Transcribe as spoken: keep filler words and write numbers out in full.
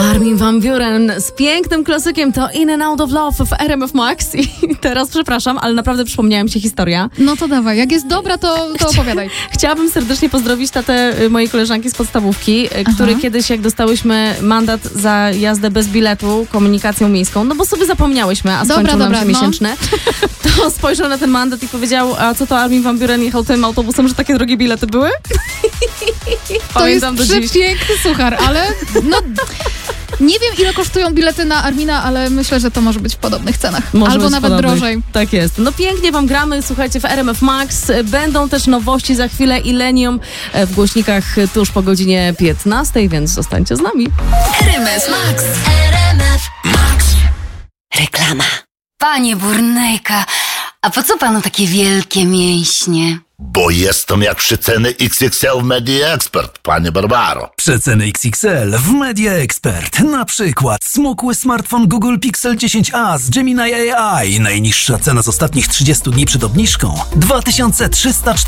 Armin van Buuren z pięknym klasykiem to In and Out of Love w R M F Max. I teraz przepraszam, ale naprawdę przypomniała mi się historia. No to dawaj, jak jest dobra, to, to opowiadaj. Chciałabym serdecznie pozdrowić tatę mojej koleżanki z podstawówki, Aha. który kiedyś, jak dostałyśmy mandat za jazdę bez biletu komunikacją miejską, no bo sobie zapomniałyśmy, a skończył Dobra, nam dobra, się no. miesięczne, to spojrzał na ten mandat i powiedział, a co to Armin van Buuren jechał tym autobusem, że takie drogie bilety były? To jest do dziś. przepiękny suchar, ale no... Nie wiem, ile kosztują bilety na Armina, ale myślę, że to może być w podobnych cenach. Może Albo być nawet podobnych. drożej. Tak jest. No pięknie wam gramy, słuchajcie, w R M F Max. Będą też nowości za chwilę Illenium w głośnikach tuż po godzinie piętnastej, więc zostańcie z nami. R M F Max. R M F Max. Reklama. Panie Burnejka, a po co panu takie wielkie mięśnie? Bo jestem jak przeceny X X L w Media Expert, panie Barbaro. Przeceny X X L w Media Expert. Na przykład smukły smartfon Google Pixel dziesięć a z Gemini A I. Najniższa cena z ostatnich trzydziestu dni przed obniżką dwa tysiące trzysta czterdzieści.